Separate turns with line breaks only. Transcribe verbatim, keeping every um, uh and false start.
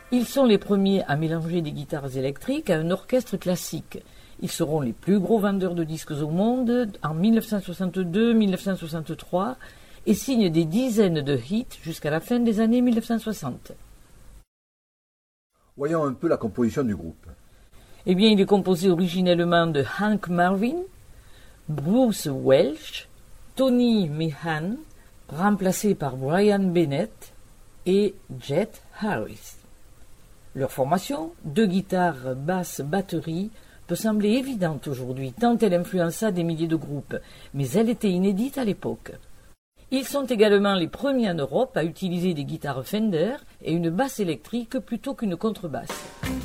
Ils sont les premiers à mélanger des guitares électriques à un orchestre classique. Ils seront les plus gros vendeurs de disques au monde en mille neuf cent soixante-deux mille neuf cent soixante-trois et signent des dizaines de hits jusqu'à la fin des années mille neuf cent soixante.
Voyons un peu la composition du groupe.
Eh bien, il est composé originellement de Hank Marvin, Bruce Welch, Tony Meehan, remplacé par Brian Bennett et Jet Harris. Leur formation, deux guitares, basse, batterie, peut sembler évidente aujourd'hui, tant elle influença des milliers de groupes, mais elle était inédite à l'époque. Ils sont également les premiers en Europe à utiliser des guitares Fender et une basse électrique plutôt qu'une contrebasse.